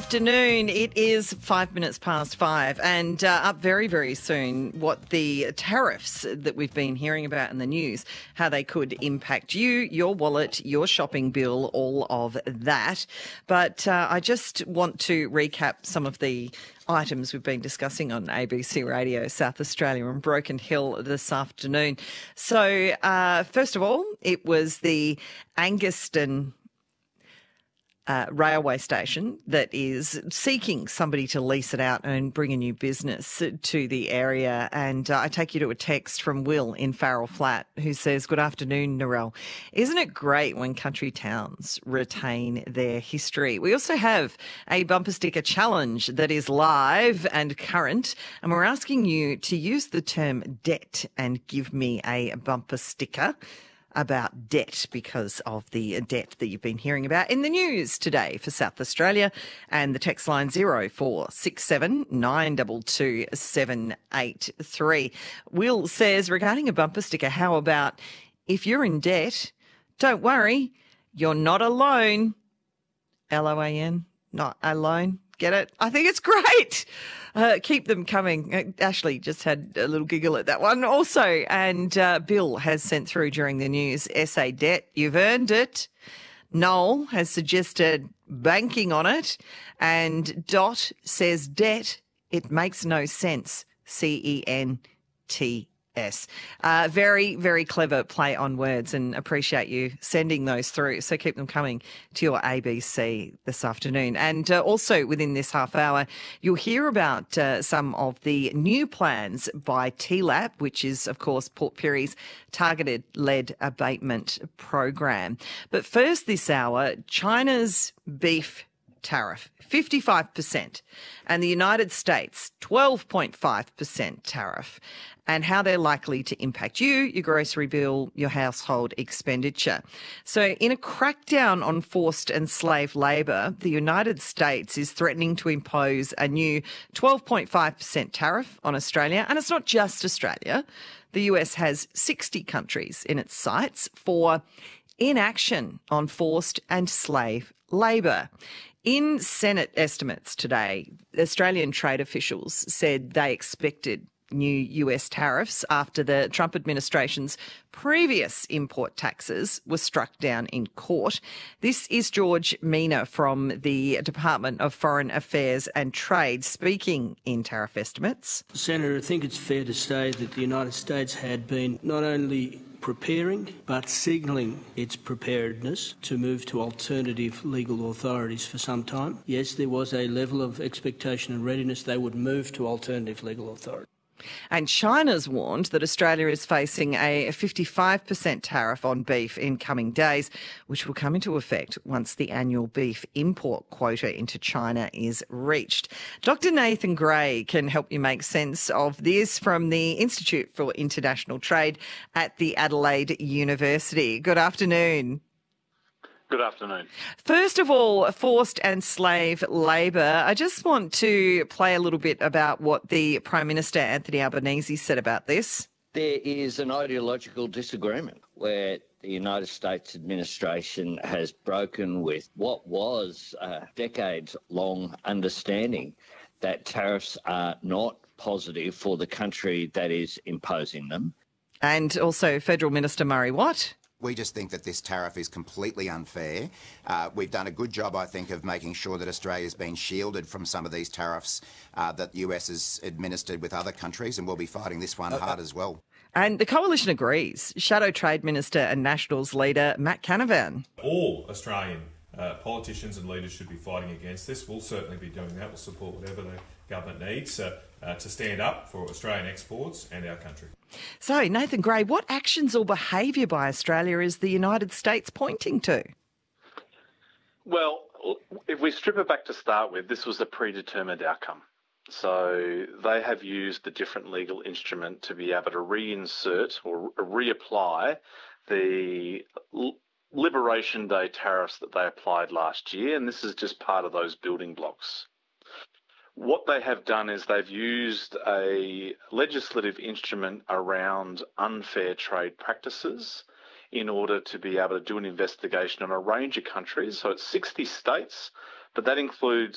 afternoon. It is 5 minutes past 5 and up very, very soon what the tariffs that we've been hearing about in the news, how they could impact you, your wallet, your shopping bill, all of that. But I just want to recap some of the items we've been discussing on ABC Radio South Australia and Broken Hill this afternoon. So first of all, it was the Angaston railway station that is seeking somebody to lease it out and bring a new business to the area. And I take you to a text from Will in Farrell Flat who says, "Good afternoon, Narelle. Isn't it great when country towns retain their history?" We also have a bumper sticker challenge that is live and current, and we're asking you to use the term debt and give me a bumper sticker about debt because of the debt that you've been hearing about in the news today for South Australia. And the text line 0467 922 783. Will says, regarding a bumper sticker, how about if you're in debt, don't worry, you're not alone. LOAN, not alone. Get it? I think it's great. Keep them coming. Ashley just had a little giggle at that one also. And Bill has sent through during the news, SA debt, you've earned it. Noel has suggested banking on it. And Dot says debt, it makes no sense. CENTS. Very, very clever play on words, and appreciate you sending those through. So keep them coming to your ABC this afternoon. And also within this half hour, you'll hear about some of the new plans by TLAP, which is, of course, Port Pirie's targeted lead abatement program. But first this hour, China's beef tariff, 55%, and the United States, 12.5% tariff, and how they're likely to impact you, your grocery bill, your household expenditure. So in a crackdown on forced and slave labour, the United States is threatening to impose a new 12.5% tariff on Australia. And it's not just Australia. The US has 60 countries in its sights for inaction on forced and slave labour. In Senate estimates today, Australian trade officials said they expected new US tariffs after the Trump administration's previous import taxes were struck down in court. This is George Mina from the Department of Foreign Affairs and Trade speaking in tariff estimates. Senator, I think it's fair to say that the United States had been not only preparing but signalling its preparedness to move to alternative legal authorities for some time. Yes, there was a level of expectation and readiness they would move to alternative legal authority. And China's warned that Australia is facing a 55% tariff on beef in coming days, which will come into effect once the annual beef import quota into China is reached. Dr. Nathan Gray can help you make sense of this from the Institute for International Trade at the Adelaide University. Good afternoon. Good afternoon. First of all, forced and slave labour. I just want to play a little bit about what the Prime Minister, Anthony Albanese, said about this. There is an ideological disagreement where the United States administration has broken with what was a decades-long understanding that tariffs are not positive for the country that is imposing them. And also Federal Minister Murray Watt. We just think that this tariff is completely unfair. We've done a good job, I think, of making sure that Australia's been shielded from some of these tariffs that the US has administered with other countries, and we'll be fighting this one hard as well. And the Coalition agrees. Shadow Trade Minister and Nationals leader Matt Canavan. All Australian politicians and leaders should be fighting against this. We'll certainly be doing that. We'll support whatever the government needs to stand up for Australian exports and our country. So, Nathan Gray, what actions or behaviour by Australia is the United States pointing to? Well, if we strip it back to start with, this was a predetermined outcome. So they have used a different legal instrument to be able to reinsert or reapply the Liberation Day tariffs that they applied last year, and this is just part of those building blocks. What they have done is they've used a legislative instrument around unfair trade practices in order to be able to do an investigation on a range of countries. So it's 60 states, but that includes